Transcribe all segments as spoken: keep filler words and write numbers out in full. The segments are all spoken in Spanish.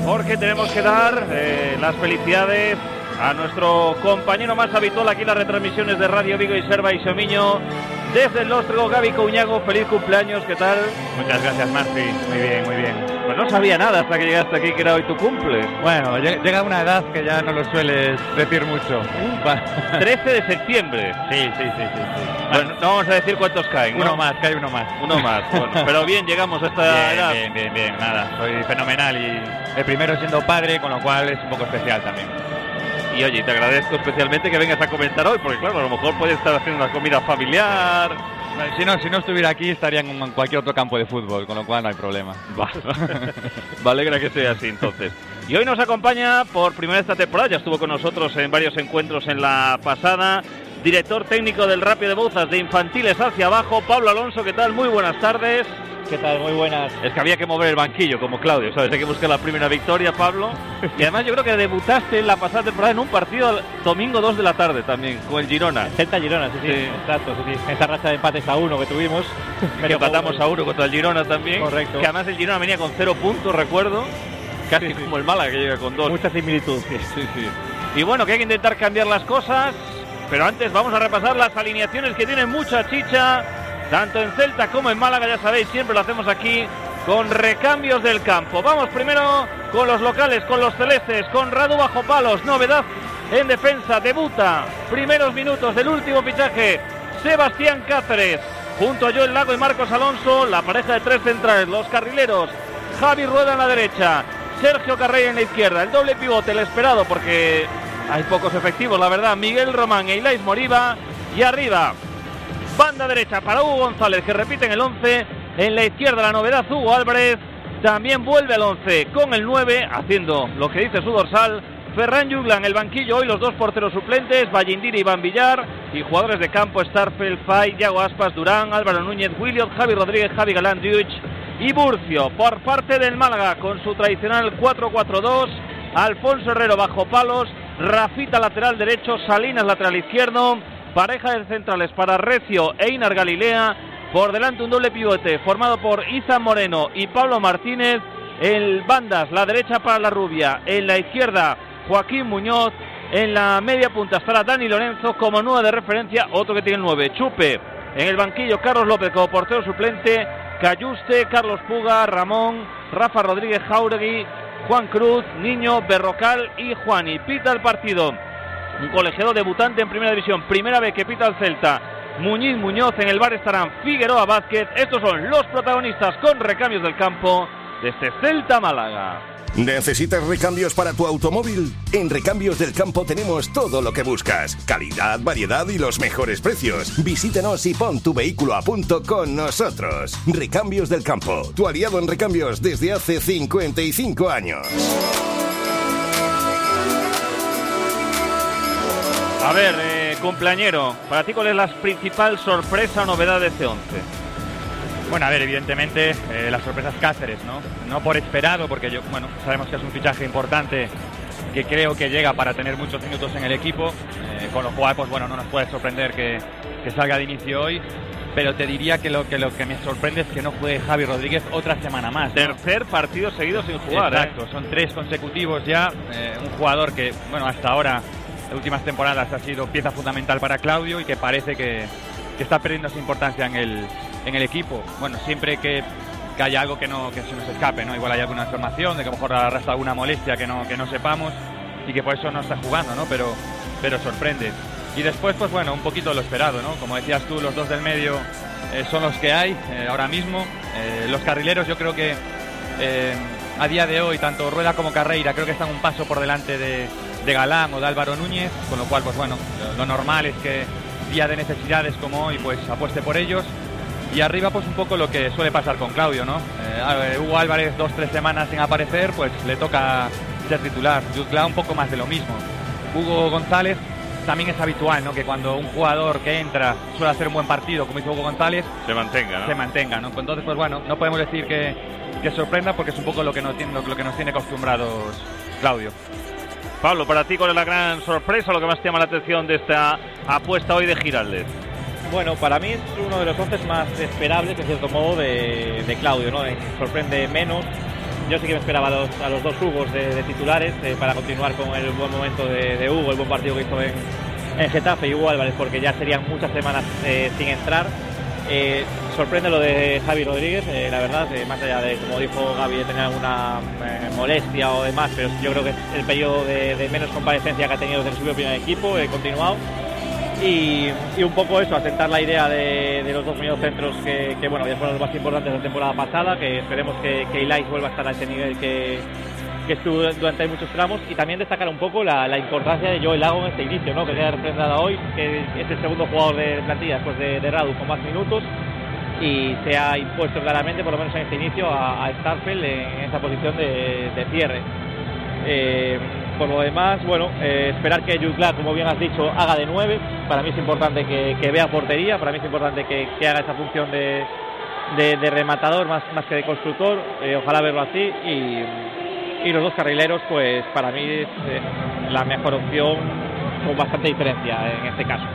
porque tenemos que dar eh, las felicidades a nuestro compañero más habitual aquí en las retransmisiones de Radio Vigo y Serva y Xomiño. Desde el Lóstrego, Gaby Couñago, feliz cumpleaños, ¿qué tal? Muchas gracias, Marci, muy bien, muy bien. Pues no sabía nada hasta que llegaste aquí que era hoy tu cumple. Bueno, llega una edad que ya no lo sueles decir mucho. trece de septiembre. Sí, sí, sí, sí, sí. Bueno, no vamos a decir cuántos caen, ¿no? Uno más, cae uno más. Uno más, bueno, pero bien, llegamos a esta bien, edad. Bien, bien, bien, nada, soy fenomenal y el primero siendo padre, con lo cual es un poco especial también. Y oye, te agradezco especialmente que vengas a comentar hoy, porque claro, a lo mejor puedes estar haciendo una comida familiar. Si no, si no estuviera aquí estaría en cualquier otro campo de fútbol, con lo cual no hay problema. Me alegra que sea así entonces. Y hoy nos acompaña por primera vez esta temporada, ya estuvo con nosotros en varios encuentros en la pasada, director técnico del Rápido de Bouzas de infantiles hacia abajo, Pablo Alonso, ¿qué tal? Muy buenas tardes. ¿Qué tal? Muy buenas. Es que había que mover el banquillo, como Claudio, ¿sabes? Hay que buscar la primera victoria, Pablo. Y además yo creo que debutaste en la pasada temporada en un partido domingo dos de la tarde también, con el Girona. Celta Girona, sí, sí, sí. Exacto, sí, sí. Esa racha de empates a uno que tuvimos. Que empatamos a uno contra el Girona también. Correcto. Que además el Girona venía con cero puntos, recuerdo. Casi sí, sí. Como el Málaga, que llega con dos. Mucha similitud. Sí, sí, sí. Y bueno, que hay que intentar cambiar las cosas. Pero antes vamos a repasar las alineaciones que tienen mucha chicha. Tanto en Celta como en Málaga, ya sabéis, siempre lo hacemos aquí con recambios del campo. Vamos primero con los locales, con los celestes, con Radu bajo palos, novedad en defensa, debuta, primeros minutos del último fichaje, Sebastián Cáceres, junto a Joel Lago y Marcos Alonso, la pareja de tres centrales, los carrileros, Javi Rueda en la derecha, Sergio Carreira en la izquierda, el doble pivote, el esperado, porque hay pocos efectivos, la verdad, Miguel Román e Ilais Moriba, y arriba, banda derecha para Hugo González, que repite en el once. En la izquierda la novedad, Hugo Álvarez. También vuelve al once con el nueve, haciendo lo que dice su dorsal. Ferran Jugla en el banquillo, hoy los dos porteros suplentes, Ballindiri y Iván Villar. Y jugadores de campo, Starfel, Fay, Yago Aspas, Durán, Álvaro Núñez, Williot, Javi Rodríguez, Javi Galán, Diuch y Burcio. Por parte del Málaga, con su tradicional cuatro cuatro dos. Alfonso Herrero bajo palos. Rafita lateral derecho, Salinas lateral izquierdo. Pareja de centrales para Recio e Einar Galilea. Por delante un doble pivote formado por Izan Moreno y Pablo Martínez. En bandas, la derecha para la rubia. En la izquierda, Joaquín Muñoz. En la media punta estará Dani Lorenzo como nueve de referencia. Otro que tiene el nueve, Chupe. En el banquillo, Carlos López como portero suplente. Cayuste, Carlos Puga, Ramón, Rafa Rodríguez Jauregui, Juan Cruz, Niño, Berrocal y Juani. Pita el partido un colegiado debutante en primera división, primera vez que pita el Celta, Muñiz Muñoz. En el bar estarán Figueroa Vázquez. Estos son los protagonistas con recambios del campo de este Celta Málaga. ¿Necesitas recambios para tu automóvil? En Recambios del Campo tenemos todo lo que buscas. Calidad, variedad y los mejores precios. Visítanos y pon tu vehículo a punto con nosotros. Recambios del Campo, tu aliado en recambios desde hace cincuenta y cinco años. A ver, eh, cumpleañero, para ti, ¿cuál es la principal sorpresa o novedad de este once? Bueno, a ver, evidentemente eh, la sorpresa es Cáceres, ¿no? No por esperado, porque yo, bueno, sabemos que es un fichaje importante que creo que llega para tener muchos minutos en el equipo, eh, con lo cual, pues bueno, no nos puede sorprender que, que salga de inicio hoy, pero te diría que lo que lo que me sorprende es que no juegue Javi Rodríguez otra semana más, ¿no? Tercer partido seguido sin jugar. Exacto, ¿eh? Son tres consecutivos ya, eh, un jugador que, bueno, hasta ahora, las últimas temporadas ha sido pieza fundamental para Claudio y que parece que, que está perdiendo su importancia en el en el equipo. Bueno, siempre que, que haya algo que no que se nos escape, ¿no? Igual hay alguna información de que a lo mejor arrastra alguna molestia que no que no sepamos y que por eso no está jugando, ¿no? Pero pero sorprende. Y después, pues bueno, un poquito lo esperado, ¿no? Como decías tú, los dos del medio eh, son los que hay eh, ahora mismo. Eh, los carrileros, yo creo que eh, a día de hoy, tanto Rueda como Carreira, creo que están un paso por delante de, de Galán o de Álvaro Núñez, con lo cual, pues bueno, lo, lo normal es que día de necesidades como hoy, pues apueste por ellos. Y arriba, pues un poco lo que suele pasar con Claudio, ¿no? Eh, Hugo Álvarez, dos, tres semanas sin aparecer, pues le toca ser titular. Jutgla un poco más de lo mismo. Hugo González también es habitual, ¿no? Que cuando un jugador que entra suele hacer un buen partido, como hizo Hugo González, se mantenga, ¿no? Se mantenga, ¿no? Entonces, pues bueno, no podemos decir que, que sorprenda porque es un poco lo que, nos tiene, lo que nos tiene acostumbrados Claudio. Pablo, para ti, ¿cuál es la gran sorpresa, lo que más te llama la atención de esta apuesta hoy de Giraldez? Bueno, para mí es uno de los once más esperables, de cierto modo, de, de Claudio, ¿no? Me sorprende menos yo sí que me esperaba a los, a los dos Hugos de, de titulares eh, para continuar con el buen momento de, de Hugo, el buen partido que hizo en, en Getafe y Hugo Álvarez, porque ya serían muchas semanas eh, sin entrar. Eh, sorprende lo de Javi Rodríguez, eh, la verdad, eh, más allá de, como dijo Gaby, de tener alguna eh, molestia o demás, pero yo creo que el periodo de, de menos comparecencia que ha tenido desde el subió primer equipo, he eh, continuado. Y, y un poco eso, asentar la idea de, de los dos mediocentros que, que bueno, ya fueron los más importantes de la temporada pasada, que esperemos que, que Ilais vuelva a estar a ese nivel que, que estuvo durante muchos tramos, y también destacar un poco la, la importancia de Joel Lago en este inicio, ¿no? Que queda representada hoy, que es el segundo jugador de plantilla después de, de Radu con más minutos, y se ha impuesto claramente, por lo menos en este inicio, a, a Starfel en esa posición de, de cierre. Eh, por lo demás, bueno, eh, esperar que Jutla, como bien has dicho, haga de nueve. Para mí es importante que, que vea portería, para mí es importante que, que haga esa función de, de, de rematador más, más que de constructor, eh, ojalá verlo así. Y, y los dos carrileros, pues para mí es eh, la mejor opción con bastante diferencia en este caso.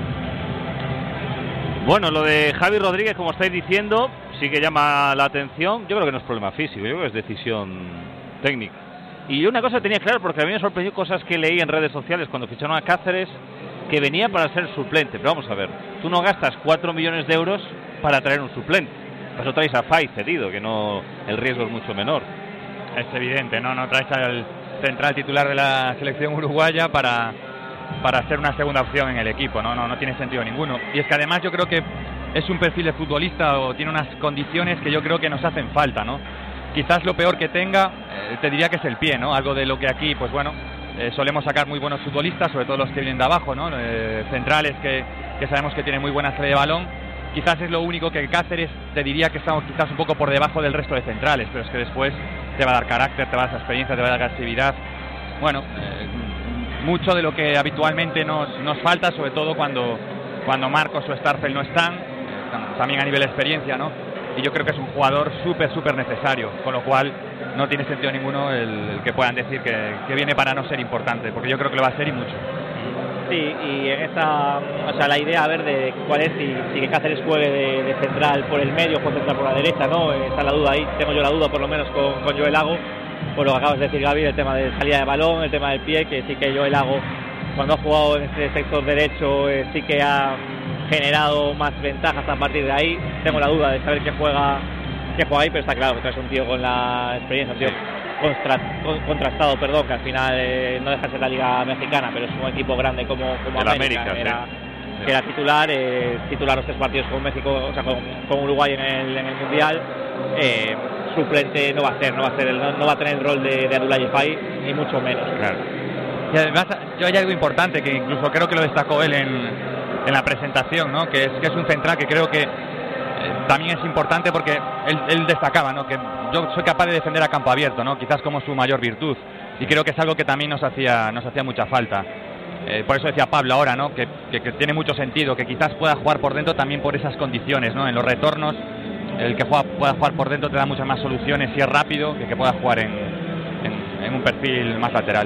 Bueno, lo de Javi Rodríguez, como estáis diciendo, sí que llama la atención. Yo creo que no es problema físico, yo creo que es decisión técnica. Y una cosa tenía claro, porque a mí me sorprendió cosas que leí en redes sociales cuando ficharon a Cáceres, que venía para ser suplente. Pero vamos a ver, tú no gastas cuatro millones de euros para traer un suplente. Por eso traes a Fay cedido, que no, el riesgo es mucho menor. Es evidente, ¿no? No traes al central titular de la selección uruguaya para, para ser una segunda opción en el equipo, ¿no? No, no tiene sentido ninguno. Y es que además yo creo que es un perfil de futbolista o tiene unas condiciones que yo creo que nos hacen falta, ¿no? Quizás lo peor que tenga, eh, te diría que es el pie, ¿no? Algo de lo que aquí, pues bueno, eh, solemos sacar muy buenos futbolistas, sobre todo los que vienen de abajo, ¿no? Eh, centrales que, que sabemos que tienen muy buena salida de balón. Quizás es lo único que Cáceres te diría que estamos quizás un poco por debajo del resto de centrales, pero es que después te va a dar carácter, te va a dar experiencia, te va a dar agresividad. Bueno, eh, mucho de lo que habitualmente nos, nos falta, sobre todo cuando, cuando Marcos o Starfel no están, eh, también a nivel de experiencia, ¿no? Y yo creo que es un jugador súper, súper necesario, con lo cual no tiene sentido ninguno el, el que puedan decir que, que viene para no ser importante, porque yo creo que lo va a ser y mucho. Sí, y en esta, o sea, la idea a ver de cuál es si, si que Cáceres juegue de, de central por el medio o central por la derecha, ¿no? Está la duda ahí, tengo yo la duda por lo menos con, con Joel Lago, por lo que acabas de decir, Gaby, el tema de salida de balón, el tema del pie, que sí que Joel Lago, cuando ha jugado en este sector derecho, eh, sí que ha generado más ventajas a partir de ahí. Tengo la duda de saber qué juega, qué juega ahí, pero está claro que es un tío con la experiencia, un tío contra, contrastado, perdón, que al final eh, no deja de ser la Liga Mexicana, pero es un equipo grande como, como América, América era, sí. Que era titular, eh, titular los tres partidos con México, o sea, con, con Uruguay en el, en el Mundial. Eh, suplente no va a ser, no va a ser, el, no, no va a tener el rol de, de Abdoulaye Faye, ni mucho menos. Claro. Y además, yo hay algo importante que incluso creo que lo destacó él en, en la presentación, ¿no? Que es que es un central que creo que eh, también es importante porque él, él destacaba, ¿no? Que yo soy capaz de defender a campo abierto, ¿no? Quizás como su mayor virtud, y creo que es algo que también nos hacía nos hacía mucha falta. Eh, por eso decía Pablo ahora, ¿no? Que, que, que tiene mucho sentido, que quizás pueda jugar por dentro también por esas condiciones, ¿no? En los retornos, el que juega, pueda jugar por dentro te da muchas más soluciones si es rápido que que pueda jugar en, en, en un perfil más lateral.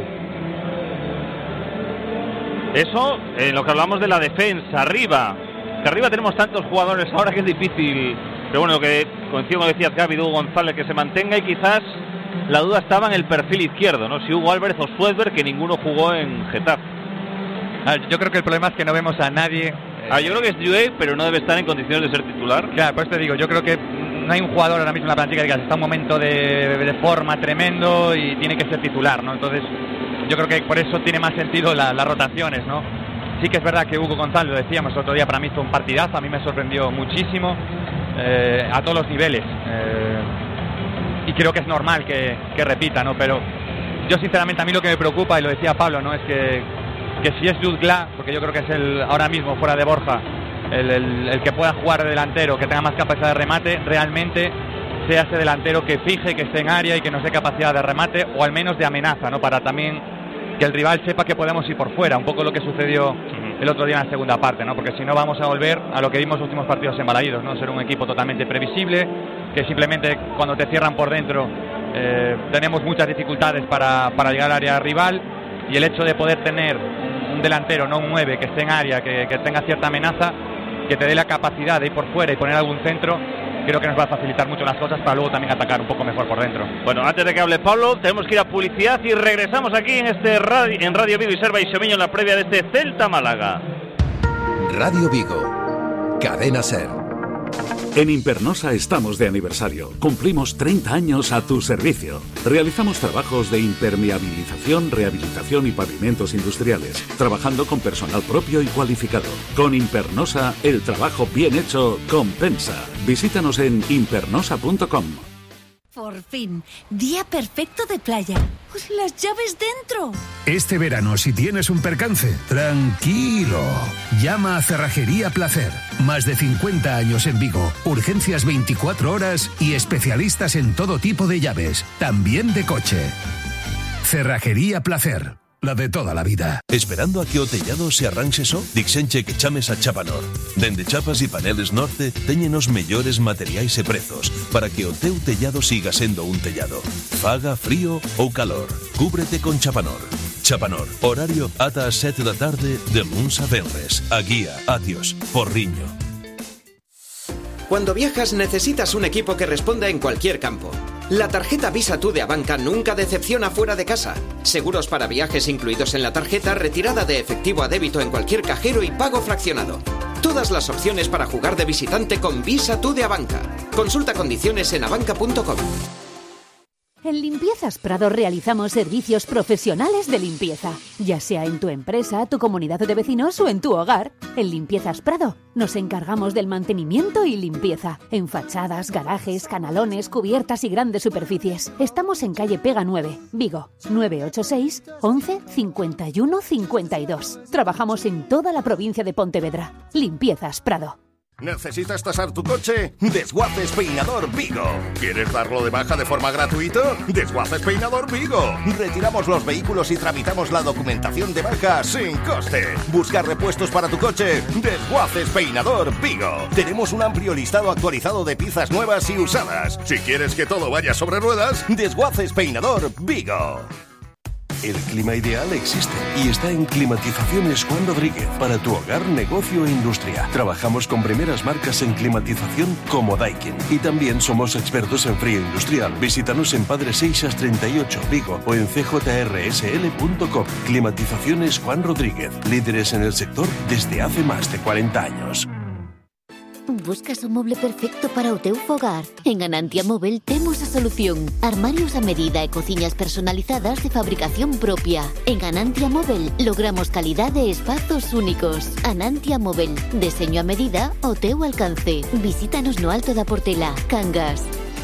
Eso, en eh, lo que hablamos de la defensa, arriba, que arriba tenemos tantos jugadores ahora que es difícil, pero bueno, lo que coincido con lo que decías, Gaby, Hugo González, que se mantenga, y quizás la duda estaba en el perfil izquierdo, ¿no? Si Hugo Álvarez o Suedberg, que ninguno jugó en Getafe. Ah, yo creo que el problema es que no vemos a nadie. Ah, yo creo que es Due, pero no debe estar en condiciones de ser titular. Claro, por eso te digo, yo creo que no hay un jugador ahora mismo en la plantilla que diga, está en un momento de, de forma tremendo y tiene que ser titular, ¿no? Entonces, yo creo que por eso tiene más sentido la, las rotaciones, ¿no? Sí que es verdad que Hugo González, lo decíamos el otro día, para mí fue un partidazo, a mí me sorprendió muchísimo, eh, a todos los niveles. Eh, y creo que es normal que, que repita, ¿no? Pero yo sinceramente a mí lo que me preocupa, y lo decía Pablo, ¿no? Es que, que si es Jutla, porque yo creo que es el ahora mismo fuera de Borja, el, el, el que pueda jugar de delantero, que tenga más capacidad de remate, realmente sea ese delantero que fije, que esté en área y que nos dé capacidad de remate o al menos de amenaza, ¿no? Para también que el rival sepa que podemos ir por fuera, un poco lo que sucedió el otro día en la segunda parte, ¿no? Porque si no vamos a volver a lo que vimos los últimos partidos en Balaídos, ¿no? Ser un equipo totalmente previsible, que simplemente cuando te cierran por dentro eh, tenemos muchas dificultades para, para llegar al área rival, y el hecho de poder tener un delantero, no un nueve, que esté en área, que, que tenga cierta amenaza, que te dé la capacidad de ir por fuera y poner algún centro, creo que nos va a facilitar mucho las cosas para luego también atacar un poco mejor por dentro. Bueno, antes de que hable Pablo, tenemos que ir a publicidad y regresamos aquí en este radio, en Radio Vigo y Ser Baixomiño en la previa de este Celta Málaga. Radio Vigo, Cadena Ser. En Impernosa estamos de aniversario. Cumplimos treinta años a tu servicio. Realizamos trabajos de impermeabilización, rehabilitación y pavimentos industriales, trabajando con personal propio y cualificado. Con Impernosa, el trabajo bien hecho compensa. Visítanos en impernosa punto com. Por fin, día perfecto de playa. ¡Pues las llaves dentro! Este verano, si tienes un percance, tranquilo. Llama a Cerrajería Placer. Más de cincuenta años en Vigo. Urgencias veinticuatro horas y especialistas en todo tipo de llaves, también de coche. Cerrajería Placer. La de toda la vida. Esperando a que o tellado se arranxe só? Dixenche que chames a Chapanor. Dende Chapas e Paneles Norte teñen os mellores materiais e prezos para que o teu tellado siga sendo un tellado. Faga frío ou calor. Cúbrete con Chapanor. Chapanor. Horario ata as sete da tarde de luns a venres. A guía, Atios, Porriño. Cuando viajas necesitas un equipo que responda en cualquier campo. La tarjeta Visa Tú de Abanca nunca decepciona fuera de casa. Seguros para viajes incluidos en la tarjeta, retirada de efectivo a débito en cualquier cajero y pago fraccionado. Todas las opciones para jugar de visitante con Visa Tú de Abanca. Consulta condiciones en abanca punto com. En Limpiezas Prado realizamos servicios profesionales de limpieza, ya sea en tu empresa, tu comunidad de vecinos o en tu hogar. En Limpiezas Prado nos encargamos del mantenimiento y limpieza, en fachadas, garajes, canalones, cubiertas y grandes superficies. Estamos en calle Pega nueve, Vigo, nueve ocho seis, once, cincuenta y uno, cincuenta y dos. Trabajamos en toda la provincia de Pontevedra. Limpiezas Prado. ¿Necesitas tasar tu coche? Desguaces Peinador Vigo. ¿Quieres darlo de baja de forma gratuita? Desguaces Peinador Vigo. Retiramos los vehículos y tramitamos la documentación de baja sin coste. Busca repuestos para tu coche. Desguaces Peinador Vigo. Tenemos un amplio listado actualizado de piezas nuevas y usadas. Si quieres que todo vaya sobre ruedas, Desguaces Peinador Vigo. El clima ideal existe y está en Climatizaciones Juan Rodríguez para tu hogar, negocio e industria. Trabajamos con primeras marcas en climatización como Daikin y también somos expertos en frío industrial. Visítanos en Padre Seixas treinta y ocho, Vigo o en c j r s l punto com. Climatizaciones Juan Rodríguez, líderes en el sector desde hace más de cuarenta años. Buscas o moble perfecto para o teu fogar? En Anantia Móvel temos a solución. Armarios a medida e cociñas personalizadas de fabricación propia. En Anantia Móvel logramos calidade e espazos únicos. Anantia Móvel, deseño a medida ao teu alcance. Visítanos no Alto da Portela, Cangas.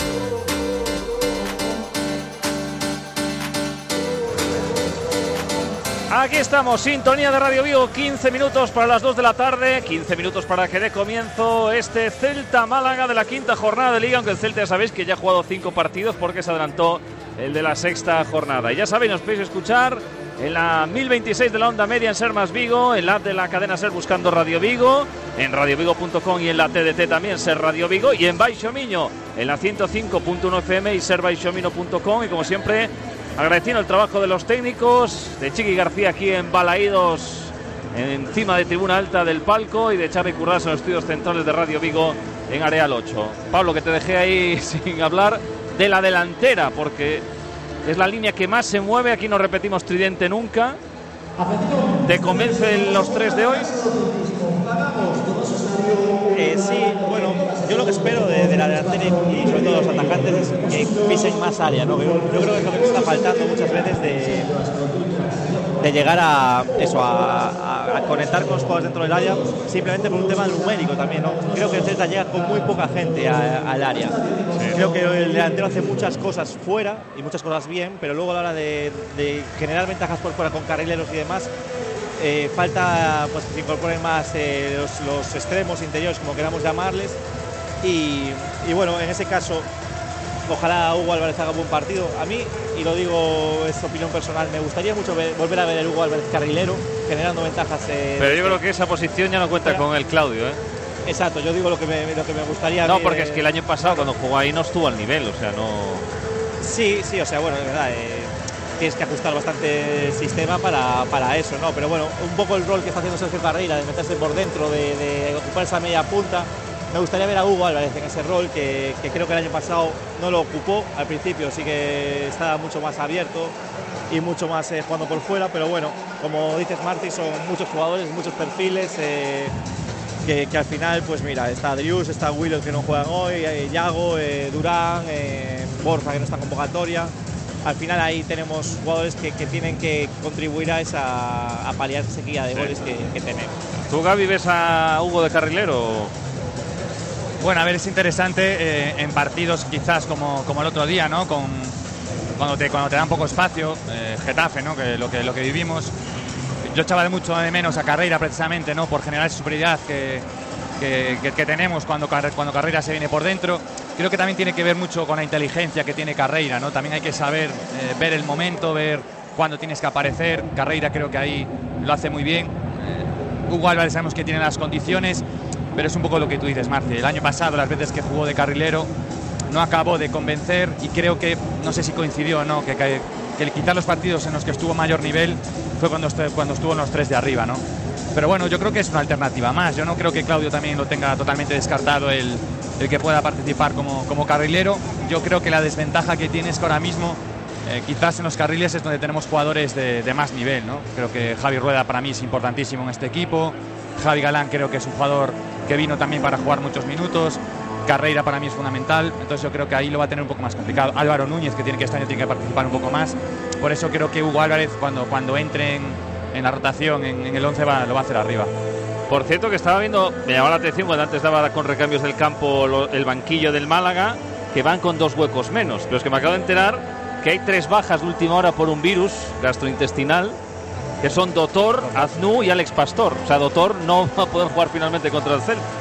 Aquí estamos, sintonía de Radio Vigo, quince minutos para las dos de la tarde, quince minutos para que dé comienzo este Celta Málaga de la quinta jornada de Liga, aunque el Celta ya sabéis que ya ha jugado cinco partidos porque se adelantó el de la sexta jornada. Y ya sabéis, nos podéis escuchar en la mil veintiséis de la onda media en Ser Más Vigo, en la app de la cadena Ser buscando Radio Vigo, en radio vigo punto com y en la T D T también Ser Radio Vigo, y en Baixomiño en la ciento cinco punto uno F M y ser baixomino punto com. Y como siempre, agradeciendo el trabajo de los técnicos, de Chiqui García aquí en Balaídos, encima de tribuna alta del palco, y de Charly Currás en los estudios centrales de Radio Vigo en Areal ocho. Pablo, que te dejé ahí sin hablar de la delantera, porque es la línea que más se mueve. Aquí no repetimos tridente nunca. ¿Te convencen los tres de hoy? Eh, sí, bueno, yo lo que espero de, de la delantera y sobre todo de los atacantes es que pisen más área, ¿no? Yo, yo creo que es lo que nos está faltando muchas veces de, de llegar a eso, a, a, a conectar con los jugadores dentro del área, simplemente por un tema numérico también, ¿no? Creo que el Celta llega con muy poca gente a, al área. Sí. Creo que el delantero hace muchas cosas fuera y muchas cosas bien, pero luego a la hora de, de generar ventajas por fuera con carrileros y demás, Eh, falta pues que se incorporen más eh, los, los extremos interiores, como queramos llamarles, y, y bueno, en ese caso ojalá Hugo Álvarez haga un buen partido. A mí, y lo digo, es opinión personal, me gustaría mucho ver, volver a ver el Hugo Álvarez carrilero generando ventajas, eh, pero yo creo que esa posición ya no cuenta pero, con el Claudio, ¿eh? Exacto, yo digo lo que me, lo que me gustaría no, ver, porque es que el año pasado cuando jugó ahí no estuvo al nivel, o sea, no. Sí, sí, o sea, bueno, es verdad, eh, tienes que ajustar bastante el sistema para, para eso, ¿no? Pero bueno, un poco el rol que está haciendo Sergio Carreira de meterse por dentro, de, de ocupar esa media punta, me gustaría ver a Hugo Álvarez en ese rol que, que creo que el año pasado no lo ocupó al principio, sí que estaba mucho más abierto y mucho más eh, jugando por fuera, pero bueno, como dices Martí, son muchos jugadores, muchos perfiles eh, que, que al final, pues mira, está Drius, está Willow que no juegan hoy, eh, Yago, eh, Durán, eh, Borja que no está en convocatoria. Al final ahí tenemos jugadores que, que tienen que contribuir a esa a paliar esa sequía de goles que, que tenemos. ¿Tú, Gaby, ves a Hugo de carrilero? Bueno, a ver, es interesante eh, en partidos quizás como, como el otro día, ¿no? Con, cuando, te, cuando te dan poco espacio, eh, Getafe, ¿no? Que lo, que lo que vivimos. Yo echaba de mucho de menos a Carreira precisamente, ¿no? Por generar esa superioridad que, que, que, que tenemos cuando, cuando Carreira se viene por dentro. Creo que también tiene que ver mucho con la inteligencia que tiene Carreira, ¿no? También hay que saber eh, ver el momento, ver cuándo tienes que aparecer. Carreira creo que ahí lo hace muy bien. Eh, Hugo Álvarez sabemos que tiene las condiciones, pero es un poco lo que tú dices, Marci. El año pasado, las veces que jugó de carrilero, no acabó de convencer y creo que, no sé si coincidió o no, que, que, que quizás los partidos en los que estuvo mayor nivel fue cuando, estuvo, cuando estuvo en los tres de arriba, ¿no? Pero bueno, yo creo que es una alternativa más. Yo no creo que Claudio también lo tenga totalmente descartado el... el que pueda participar como, como carrilero. Yo creo que la desventaja que tiene es que ahora mismo eh, quizás en los carriles es donde tenemos jugadores de, de más nivel, ¿no? Creo que Javi Rueda para mí es importantísimo en este equipo, Javi Galán creo que es un jugador que vino también para jugar muchos minutos, Carreira para mí es fundamental, entonces yo creo que ahí lo va a tener un poco más complicado. Álvaro Núñez, que tiene que este año tiene que participar un poco más, por eso creo que Hugo Álvarez cuando, cuando entre en, en la rotación en, en el once va, lo va a hacer arriba. Por cierto, que estaba viendo, me llamaba la atención cuando antes daba con recambios del campo lo, el banquillo del Málaga, que van con dos huecos menos. Pero es que me acabo de enterar que hay tres bajas de última hora por un virus gastrointestinal, que son Dotor, Aznu y Alex Pastor. O sea, Dotor no va a poder jugar finalmente contra el Celta.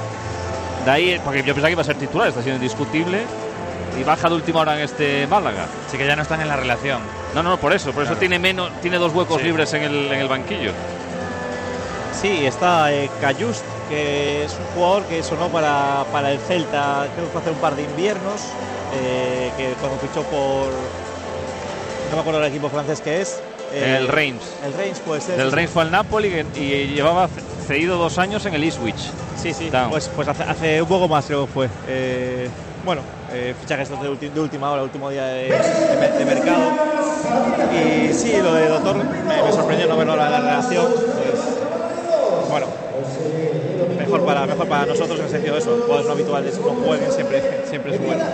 De ahí, porque yo pensaba que iba a ser titular, está siendo indiscutible. Y baja de última hora en este Málaga. Así que ya no están en la relación. No, no, no, por eso. Por claro. eso tiene menos, tiene dos huecos sí. libres en el, en el banquillo. Sí, está eh, Cayust, que es un jugador que sonó para, para el Celta, creo que hace un par de inviernos, eh, que cuando fichó por, no me acuerdo el equipo francés que es. Eh, el Reims. El Reims puede ser. El Reims fue al Napoli y, y llevaba cedido dos años en el Ipswich. Sí, sí, Town. pues, pues hace, hace un poco más creo que fue. Eh, bueno, eh, fichajes de, ulti, de última hora, último día de, de, de mercado. Y sí, lo de Doctor me, me sorprendió no verlo en la relación. Pues, bueno, mejor para, mejor para nosotros en el sentido de eso. Jugadores no habituales no jueguen, siempre, siempre es bueno.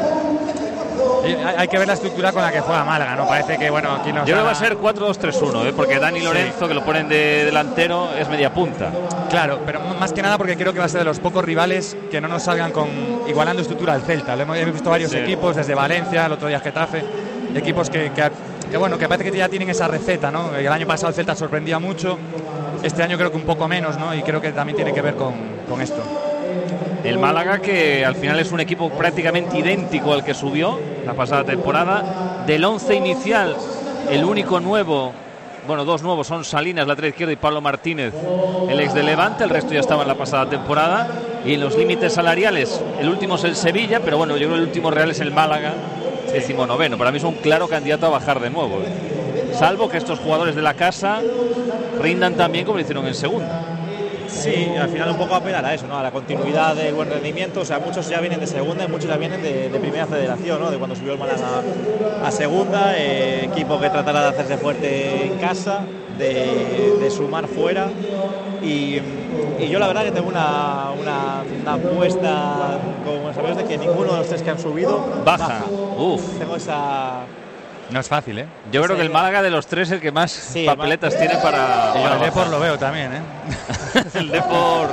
Hay que ver la estructura con la que juega Málaga, ¿no? Parece que, bueno, aquí nos Yo creo que va a ser cuatro dos tres uno, ¿eh? Porque Dani Lorenzo, sí. que lo ponen de delantero, es media punta. Claro, pero más que nada porque creo que va a ser de los pocos rivales que no nos salgan con igualando estructura al Celta. Lo hemos, hemos visto varios sí. equipos, desde Valencia, el otro día Getafe, equipos que, que, que, bueno, que parece que ya tienen esa receta, ¿no? El año pasado el Celta sorprendía mucho, este año creo que un poco menos, ¿no? Y creo que también tiene que ver con, con esto. El Málaga, que al final es un equipo prácticamente idéntico al que subió la pasada temporada. Del once inicial, el único nuevo, bueno, dos nuevos son Salinas, lateral izquierdo, y Pablo Martínez, el ex de Levante. El resto ya estaba en la pasada temporada. Y en los límites salariales, el último es el Sevilla, pero bueno, yo creo que el último real es el Málaga, decimonoveno. Para mí es un claro candidato a bajar de nuevo, ¿eh? Salvo que estos jugadores de la casa rindan también como lo hicieron en segunda. Sí, al final un poco apelar a eso, ¿no? A la continuidad del buen rendimiento. O sea, muchos ya vienen de segunda y muchos ya vienen de, de primera federación, ¿no? De cuando subió el Málaga a, a segunda, eh, equipo que tratará de hacerse fuerte en casa, de, de sumar fuera. Y, y yo la verdad que tengo una, una, una apuesta, como sabéis, de que ninguno de los tres que han subido baja. baja. Uf. Tengo esa... No es fácil, ¿eh? Yo creo sí, que el Málaga de los tres es el que más sí, papeletas más... tiene para... Y el Depor lo veo también, ¿eh? El Depor...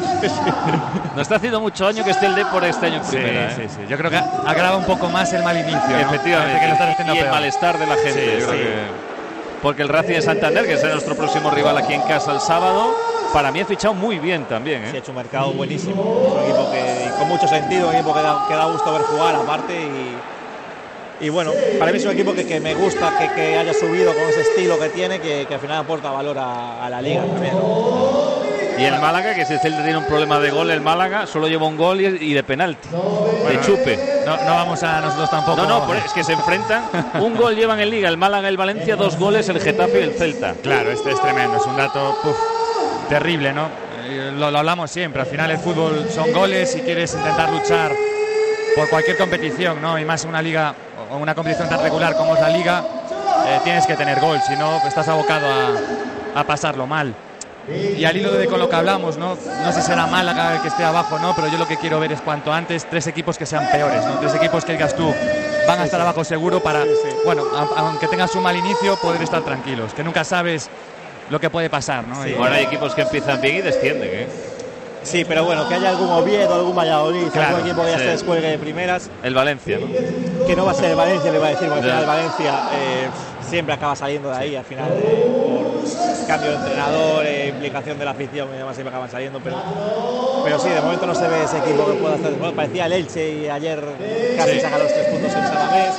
No está haciendo mucho daño que esté el Depor este año en sí, primera, sí, ¿eh? sí. Yo creo que agrava un poco más el mal inicio, ¿no? Efectivamente, que lo está y el peor. malestar de la gente. Sí, yo creo sí. que... Porque el Racing de Santander, que es nuestro próximo rival aquí en casa el sábado, para mí ha fichado muy bien también, ¿eh? Sí, ha hecho un mercado buenísimo. Es un equipo que, con mucho sentido, un equipo que da, que da gusto ver jugar aparte y... Y bueno, para mí es un equipo que, que me gusta que, que haya subido con ese estilo que tiene, que, que al final aporta valor a, a la liga también, ¿no? Y el Málaga, que si el Celta tiene un problema de gol, el Málaga solo lleva un gol y, y de penalti, bueno, de chupe. No, no vamos a nosotros tampoco. No, no, es que se enfrentan. Un gol llevan en Liga el Málaga y el Valencia, dos goles el Getafe y el Celta. Claro, este es tremendo, es un dato uf, terrible, ¿no? lo, lo hablamos siempre, al final el fútbol son goles y quieres intentar luchar por cualquier competición, ¿no? Y más en una liga o una competición tan regular como es la liga, eh, tienes que tener gol, si no estás abocado a, a pasarlo mal. Y al hilo de con lo que hablamos, ¿no? No sé si será Málaga el que esté abajo, ¿no? Pero yo lo que quiero ver es cuanto antes tres equipos que sean peores, ¿no? Tres equipos que digas tú van a estar abajo seguro para, bueno, a, aunque tengas un mal inicio, poder estar tranquilos, que nunca sabes lo que puede pasar, ¿no? Sí, y, ahora hay equipos que empiezan bien y descienden, ¿eh? Sí, pero bueno, que haya algún Oviedo, algún Valladolid, Claro, algún equipo que ya sí. se descuelgue de primeras. El Valencia, ¿no? Que no va a ser el Valencia, le va a decir, porque al Ya. final Valencia eh, siempre acaba saliendo de ahí, al final eh, por cambio de entrenador, eh, implicación de la afición y demás, siempre acaban saliendo, pero, pero sí, de momento no se ve ese equipo que pueda hacer. Bueno, parecía el Elche y ayer casi Sí. saca los tres puntos en Samamés.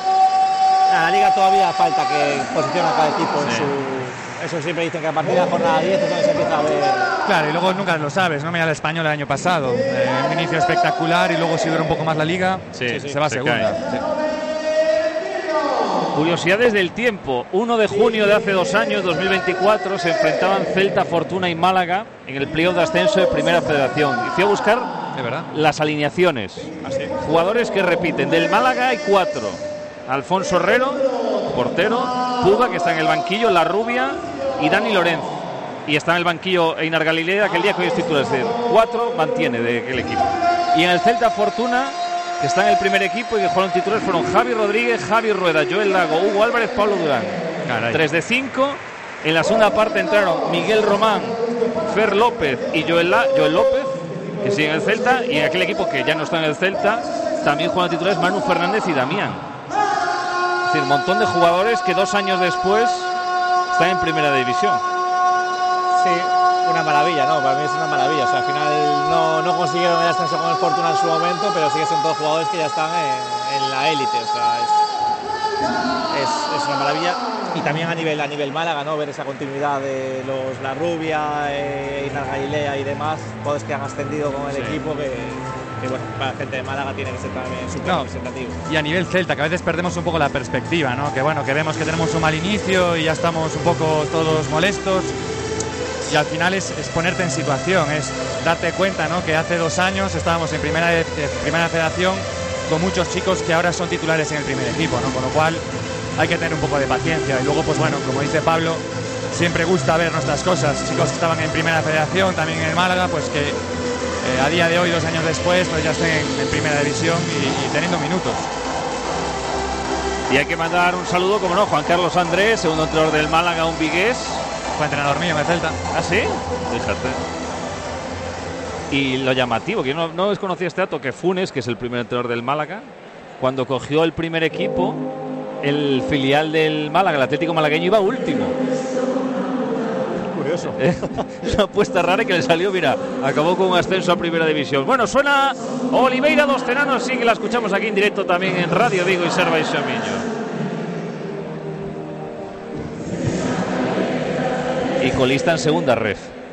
A la Liga todavía falta que posicione a cada equipo en Sí. su... Eso siempre dicen que a partir de la jornada diez es donde se empieza a ver. Claro, y luego nunca lo sabes, ¿no? Mira el Español el año pasado, eh, un inicio espectacular y luego si dura un poco más la liga, Sí, se va a se segunda. cae. Sí. Curiosidades del tiempo. uno de junio de hace dos años, dos mil veinticuatro, se enfrentaban Celta, Fortuna y Málaga en el playoff de ascenso de Primera Federación. Y fui a buscar ¿De verdad? las alineaciones. ¿Ah, sí? Jugadores que repiten. Del Málaga hay cuatro. Alfonso Herrero, portero. Puga, que está en el banquillo. La Rubia y Dani Lorenz. Y está en el banquillo Einar Galilea, aquel día que hoy es titular. Es decir, cuatro mantiene de aquel equipo. Y en el Celta, Fortuna, que está en el primer equipo y que jugaron titulares, fueron Javi Rodríguez, Javi Rueda, Joel Lago, Hugo Álvarez, Pablo Durán. Caray. tres de cinco. En la segunda parte entraron Miguel Román, Fer López y Joel, La- Joel López, que siguen en el Celta. Y en aquel equipo que ya no está en el Celta, también juegan titulares Manu Fernández y Damián. Es decir, un montón de jugadores que dos años después están en primera división. Sí, una maravilla, ¿no? Para mí es una maravilla. O sea, al final no, no consiguieron el ascenso con el Fortuna en su momento, pero sí que son todos jugadores que ya están en, en la élite. O sea, es, es, es una maravilla. Y también a nivel, a nivel Málaga, ¿no? Ver esa continuidad de los La Rubia, eh, Einar Galilea y demás, jugadores que han ascendido con el Sí. equipo, que, que bueno, para la gente de Málaga tiene que ser también súper No. representativo. Y a nivel Celta, que a veces perdemos un poco la perspectiva, ¿no? Que bueno, que vemos que tenemos un mal inicio y ya estamos un poco todos molestos. Y al final es, es ponerte en situación, es darte cuenta, ¿no? Que hace dos años estábamos en primera, de, de primera federación con muchos chicos que ahora son titulares en el primer equipo, ¿no? Con lo cual hay que tener un poco de paciencia. Y luego, pues bueno, como dice Pablo, siempre gusta ver nuestras cosas. Chicos que estaban en primera federación, también en el Málaga, pues que eh, a día de hoy, dos años después, pues ya estén en, en primera división y, y teniendo minutos. Y hay que mandar un saludo, como no, Juan Carlos Andrés, segundo entrenador del Málaga, un vigués. Fue entrenador mío en el Celta. ¿Ah, sí? Fíjate. Y lo llamativo, que yo no, no desconocía este dato, que Funes, que es el primer entrenador del Málaga, cuando cogió el primer equipo, el filial del Málaga, el Atlético Malagueño, iba último. Curioso. Una apuesta rara que le salió, mira, acabó con un ascenso a primera división. Bueno, suena Oliveira dos Tenanos, sí que la escuchamos aquí en directo también en Radio Vigo y Serva y Xamiño. Y colista en segunda ref.